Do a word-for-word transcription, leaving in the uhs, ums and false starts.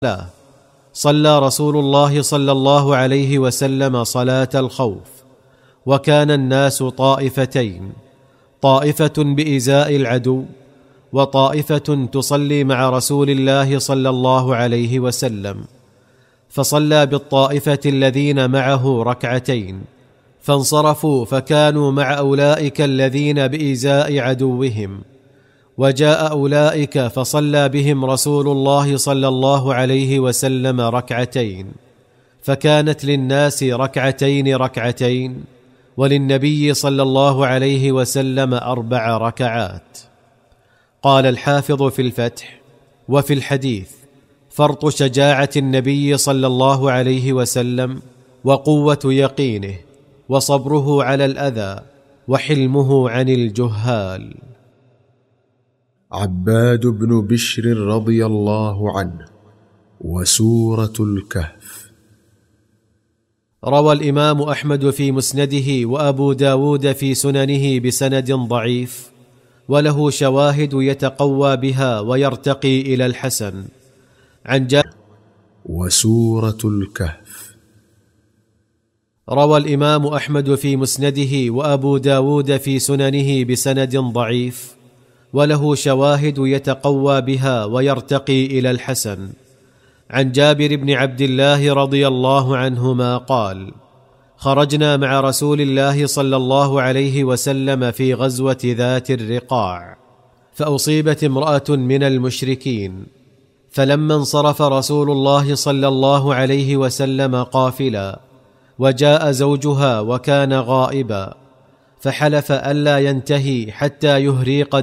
لا صلى رسول الله صلى الله عليه وسلم صلاة الخوف، وكان الناس طائفتين، طائفة بإزاء العدو، وطائفة تصلي مع رسول الله صلى الله عليه وسلم، فصلى بالطائفة الذين معه ركعتين، فانصرفوا فكانوا مع أولئك الذين بإزاء عدوهم، وجاء أولئك فصلى بهم رسول الله صلى الله عليه وسلم ركعتين، فكانت للناس ركعتين ركعتين، وللنبي صلى الله عليه وسلم أربع ركعات. قال الحافظ في الفتح: وفي الحديث فرط شجاعة النبي صلى الله عليه وسلم، وقوة يقينه، وصبره على الأذى، وحلمه عن الجهال. عباد بن بشر رضي الله عنه. وسورة الكهف. روى الإمام أحمد في مسنده وأبو داود في سننه بسند ضعيف، وله شواهد يتقوى بها ويرتقي إلى الحسن، عن جابر. وسورة الكهف. روى الإمام أحمد في مسنده وأبو داود في سننه بسند ضعيف، وله شواهد يتقوى بها ويرتقي إلى الحسن، عن جابر بن عبد الله رضي الله عنهما قال: خرجنا مع رسول الله صلى الله عليه وسلم في غزوة ذات الرقاع، فأصيبت امرأة من المشركين، فلما انصرف رسول الله صلى الله عليه وسلم قافلا، وجاء زوجها وكان غائبا، فحلف ألا ينتهي حتى يهري قدمه